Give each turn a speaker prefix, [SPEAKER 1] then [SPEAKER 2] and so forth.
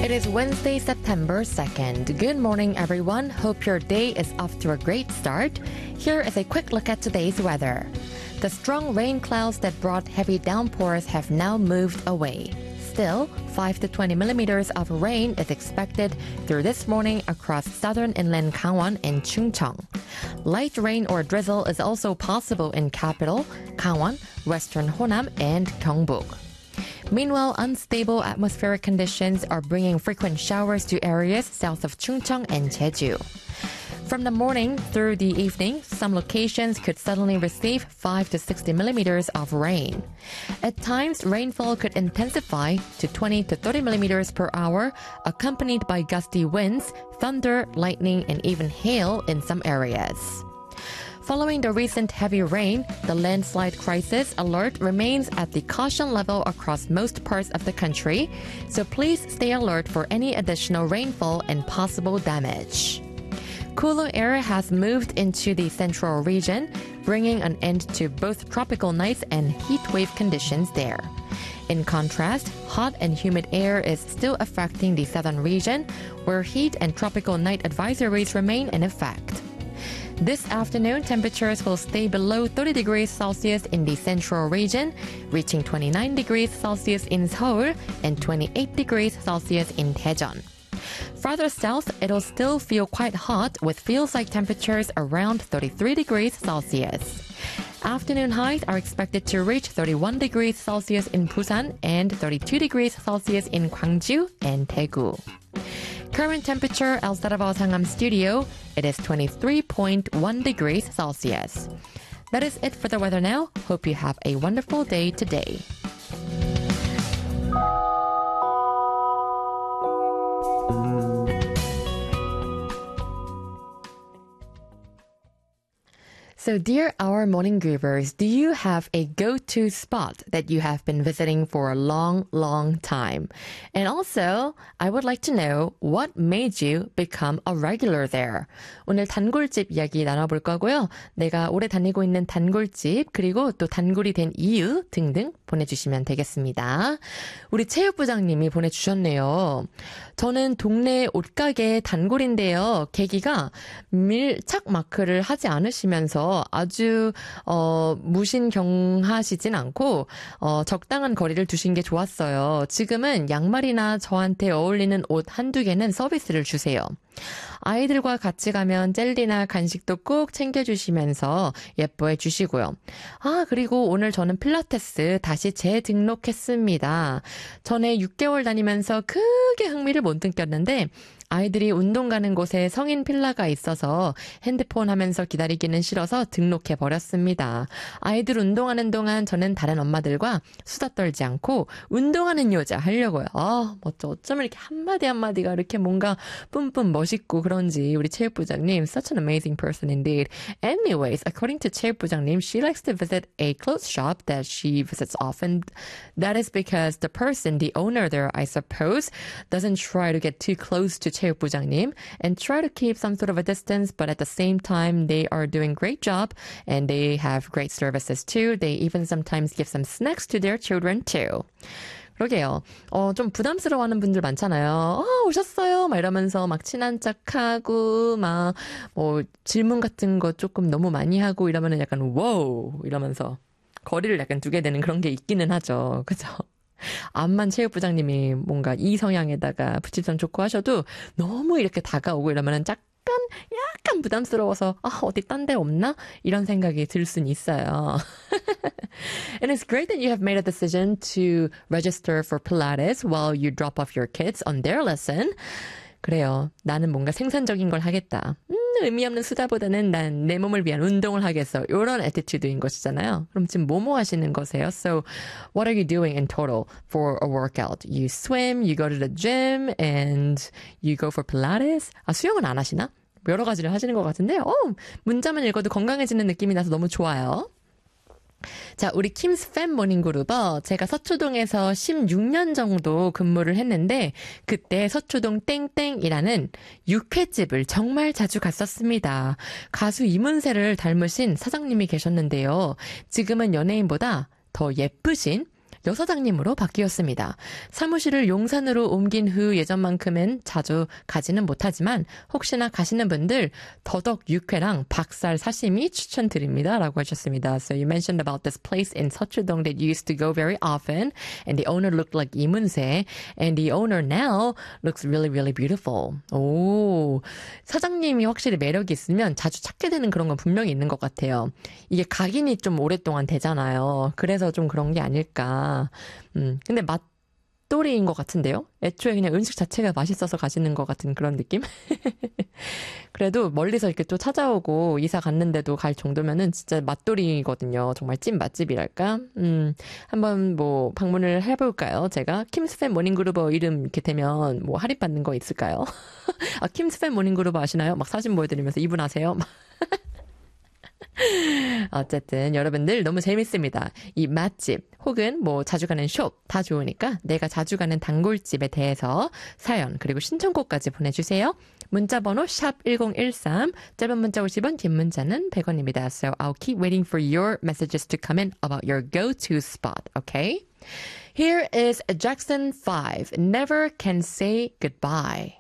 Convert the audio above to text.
[SPEAKER 1] It is Wednesday, September 2nd. Good morning, everyone. Hope your day is off to a great start. Here is a quick look at today's weather. The strong rain clouds that brought heavy downpours have now moved away. Still, 5 to 20 millimeters of rain is expected through this morning across southern inland Gangwon and Chungcheong. Light rain or drizzle is also possible in capital, Gangwon, western Honam, and Gyeongbuk. Meanwhile, unstable atmospheric conditions are bringing frequent showers to areas south of Chungcheong and Jeju. From the morning through the evening, some locations could suddenly receive 5 to 60 millimeters of rain. At times, rainfall could intensify to 20 to 30 millimeters per hour, accompanied by gusty winds, thunder, lightning, and even hail in some areas. Following the recent heavy rain, the landslide crisis alert remains at the caution level across most parts of the country, so please stay alert for any additional rainfall and possible damage. Cooler air has moved into the central region, bringing an end to both tropical nights and heat wave conditions there. In contrast, hot and humid air is still affecting the southern region, where heat and tropical night advisories remain in effect. This afternoon, temperatures will stay below 30 degrees Celsius in the central region, reaching 29 degrees Celsius in Seoul and 28 degrees Celsius in Daejeon. Farther south, it'll still feel quite hot with feels-like temperatures around 33 degrees Celsius. Afternoon highs are expected to reach 31 degrees Celsius in Busan and 32 degrees Celsius in Gwangju and Daegu. Current temperature outside of our Sangam studio, it is 23.1 degrees Celsius. That is it for the weather now. Hope you have a wonderful day today. So dear our morning groovers, do you have a go-to spot that you have been visiting for a long, long time? And also, I would like to know what made you become a regular there. 오늘 단골집 이야기 나눠볼 거고요. 내가 오래 다니고 있는 단골집, 그리고 또 단골이 된 이유 등등 보내주시면 되겠습니다. 우리 체육부장님이 보내주셨네요. 저는 동네 옷가게 단골인데요. 계기가 밀착 마크를 하지 않으시면서 아주 무신경하시진 않고 적당한 거리를 두신 게 좋았어요. 지금은 양말이나 저한테 어울리는 옷 한두 개는 서비스를 주세요. 아이들과 같이 가면 젤리나 간식도 꼭 챙겨주시면서 예뻐해 주시고요. 그리고 오늘 저는 필라테스 다시 재등록했습니다. 전에 6개월 다니면서 크게 흥미를 못 느꼈는데 아이들이 운동 가는 곳에 성인 필라가 있어서 핸드폰 하면서 기다리기는 싫어서 등록해버렸습니다. 아이들 운동하는 동안 저는 다른 엄마들과 수다 떨지 않고 운동하는 여자 하려고요. 멋져. 어쩌면 이렇게 한마디 한마디가 이렇게 뭔가 뿜뿜 멋있고 그런지 우리 체육부장님, such an amazing person indeed. Anyways, according to 체육부장님, she likes to visit a clothes shop that she visits often. That is because the person, the owner there, I suppose, doesn't try to get too close to 체육부장님 and try to keep some sort of a distance, but at the same time, they are doing great job and they have great services too. They even sometimes give some snacks to their children too. 그러게요. 좀 부담스러워하는 분들 많잖아요. 오셨어요. 막 이러면서 막 친한 척하고 막 질문 같은 거 조금 너무 많이 하고 이러면은 약간 wow 이러면서 거리를 약간 두게 되는 그런 게 있기는 하죠. 그죠? 암만 체육부장님이 뭔가 이 성향에다가 부치전 좋고 하셔도 너무 이렇게 다가오고 이러면은 약간 부담스러워서 어디 딴 데 없나? 이런 생각이 들 순 있어요. And it's great that you have made a decision to register for Pilates while you drop off your kids on their lesson. 그래요. 나는 뭔가 생산적인 걸 하겠다. 의미 없는 수다보다는 난 내 몸을 위한 운동을 하겠어. 이런 애티튜드인 것이잖아요. 그럼 지금 뭐뭐 하시는 거세요? So what are you doing in total for a workout? You swim, you go to the gym, and you go for Pilates? 수영은 안 하시나? 여러 가지를 하시는 것 같은데 문자만 읽어도 건강해지는 느낌이 나서 너무 좋아요. 자, 우리 킴스 팬 모닝그룹어 제가 서초동에서 16년 정도 근무를 했는데 그때 서초동 땡땡이라는 육회집을 정말 자주 갔었습니다. 가수 이문세를 닮으신 사장님이 계셨는데요. 지금은 연예인보다 더 예쁘신 여사장님으로 바뀌었습니다. 사무실을 용산으로 옮긴 후 예전만큼은 자주 가지는 못하지만 혹시나 가시는 분들 더덕 육회랑 박살 사시미 추천드립니다. 라고 하셨습니다. So you mentioned about this place in 서초동 that you used to go very often and the owner looked like 이문세 and the owner now looks really, really beautiful. 오, 사장님이 확실히 매력이 있으면 자주 찾게 되는 그런 건 분명히 있는 것 같아요. 이게 각인이 좀 오랫동안 되잖아요. 그래서 좀 그런 게 아닐까. 근데 맛돌이인 것 같은데요? 애초에 그냥 음식 자체가 맛있어서 가시는 것 같은 그런 느낌? 그래도 멀리서 이렇게 또 찾아오고 이사 갔는데도 갈 정도면은 진짜 맛돌이거든요. 정말 찐 맛집이랄까? 한번 뭐 방문을 해볼까요? 제가 킴스팬 모닝그루버 이름 이렇게 되면 뭐 할인받는 거 있을까요? 아, 킴스팬 모닝그루버 아시나요? 막 사진 보여드리면서 이분 아세요? 어쨌든 여러분들 너무 재밌습니다. 이 맛집 혹은 뭐 자주 가는 숍 다 좋으니까 내가 자주 가는 단골집에 대해서 사연 그리고 신청곡까지 보내주세요. 문자번호 샵 1013 짧은 문자 50원 긴 문자는 100원입니다. So I'll keep waiting for your messages to come in about your go-to spot, okay? Here is Jackson 5, Never Can Say Goodbye.